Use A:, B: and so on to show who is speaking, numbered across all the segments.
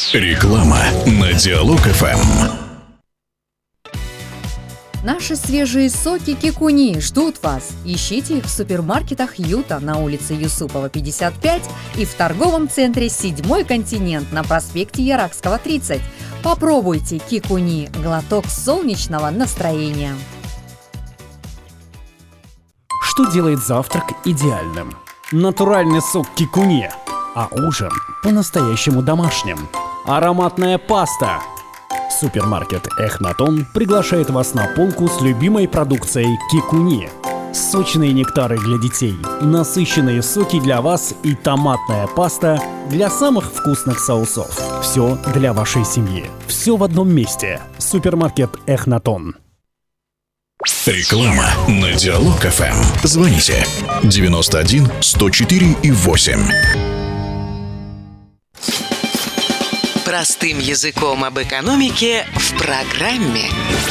A: Реклама на Диалог ФМ.
B: Наши свежие соки Кикуни ждут вас. Ищите их в супермаркетах Юта на улице Юсупова, 55 и в торговом центре «Седьмой континент» на проспекте Яракского, 30. Попробуйте Кикуни – глоток солнечного настроения.
C: Что делает завтрак идеальным? Натуральный сок Кикуни, а ужин по-настоящему домашним. Ароматная паста. Супермаркет Эхнатон приглашает вас на полку с любимой продукцией Кикуни. Сочные нектары для детей, насыщенные соки для вас и томатная паста для самых вкусных соусов. Все для вашей семьи. Все в одном месте. Супермаркет Эхнатон.
A: Реклама на Диалог ФМ. Звоните 91 104 и 8.
D: Простым языком об экономике в программе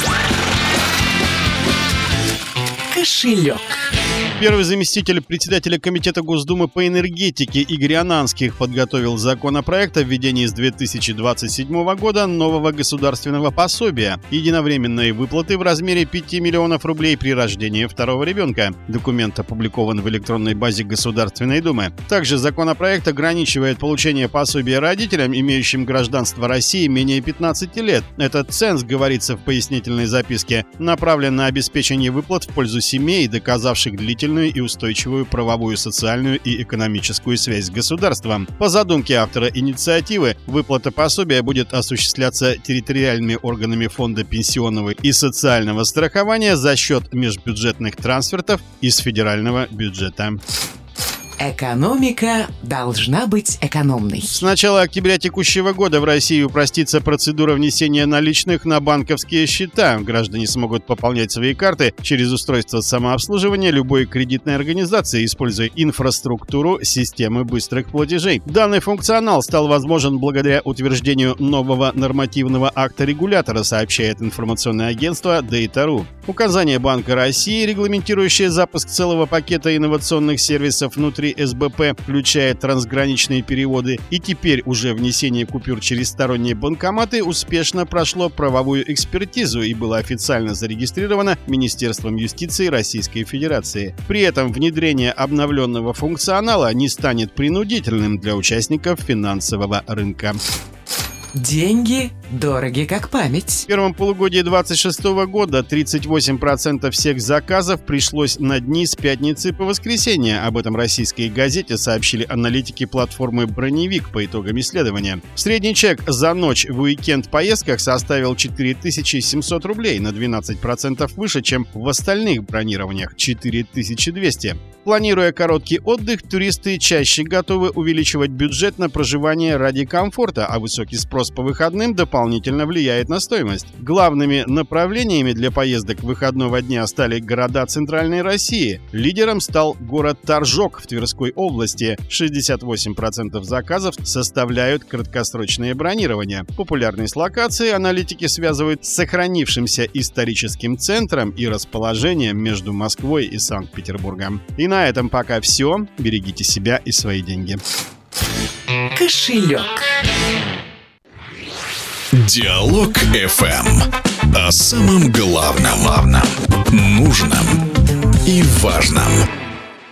D: «Кошелек».
E: Первый заместитель председателя Комитета Госдумы по энергетике Игорь Ананских подготовил законопроект о введении с 2027 года нового государственного пособия единовременной выплаты в размере 5 миллионов рублей при рождении второго ребенка. Документ опубликован в электронной базе Государственной Думы. Также законопроект ограничивает получение пособия родителям, имеющим гражданство России менее 15 лет. Этот ценз, говорится в пояснительной записке, направлен на обеспечение выплат в пользу семей, доказавших длительную и устойчивую правовую, социальную и экономическую связь с государством. По задумке автора инициативы, выплата пособия будет осуществляться территориальными органами Фонда пенсионного и социального страхования за счет межбюджетных трансфертов из федерального бюджета.
D: Экономика должна быть экономной.
E: С начала октября текущего года в России упростится процедура внесения наличных на банковские счета. Граждане смогут пополнять свои карты через устройство самообслуживания любой кредитной организации, используя инфраструктуру системы быстрых платежей. Данный функционал стал возможен благодаря утверждению нового нормативного акта регулятора, сообщает информационное агентство Data.ru. Указание Банка России, регламентирующее запуск целого пакета инновационных сервисов внутри СБП, включая трансграничные переводы, и теперь уже внесение купюр через сторонние банкоматы успешно прошло правовую экспертизу и было официально зарегистрировано Министерством юстиции Российской Федерации. При этом внедрение обновленного функционала не станет принудительным для участников финансового рынка.
D: Деньги дороги как память.
E: В первом полугодии 2026 года 38% всех заказов пришлось на дни с пятницы по воскресенье. Об этом российской газете сообщили аналитики платформы «Броневик» по итогам исследования. Средний чек за ночь в уикенд-поездках составил 4700 рублей, на 12% выше, чем в остальных бронированиях – 4200. Планируя короткий отдых, туристы чаще готовы увеличивать бюджет на проживание ради комфорта, а высокий спрос по выходным дополнительно влияет на стоимость. Главными направлениями для поездок выходного дня стали города Центральной России. Лидером стал город Торжок в Тверской области. 68% заказов составляют краткосрочное бронирование. Популярность локации аналитики связывают с сохранившимся историческим центром и расположением между Москвой и Санкт-Петербургом. И на этом пока все. Берегите себя и свои деньги.
D: Кошелек.
A: Диалог ФМ. О самом главном, нужном и важном.